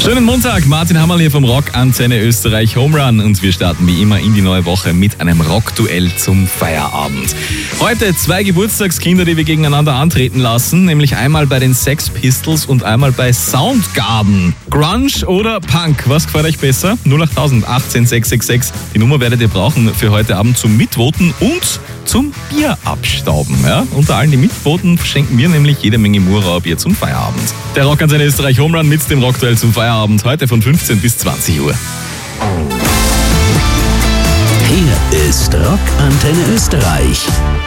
Schönen Montag, Martin Hammerl hier vom Rock Antenne Österreich Home Run und wir starten wie immer in die neue Woche mit einem Rockduell zum Feierabend. Heute 2 Geburtstagskinder, die wir gegeneinander antreten lassen, nämlich einmal bei den Sex Pistols und einmal bei Soundgarden. Grunge oder Punk, was gefällt euch besser? 08000 18 666, die Nummer werdet ihr brauchen für heute Abend zum Mitvoten und zum Bier abstauben. Ja? Unter allen, die mitvoten, schenken wir nämlich jede Menge Muraubier zum Feierabend. Der Rock Antenne Österreich Home Run mit dem Rockduell zum Feierabend, heute von 15 bis 20 Uhr. Hier ist Rock Antenne Österreich.